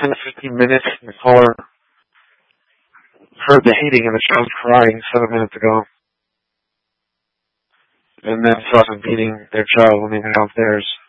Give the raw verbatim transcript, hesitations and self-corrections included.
ten to fifteen minutes, and the caller heard the hitting and the child crying seven minutes ago. And then saw them beating their child when they went downstairs.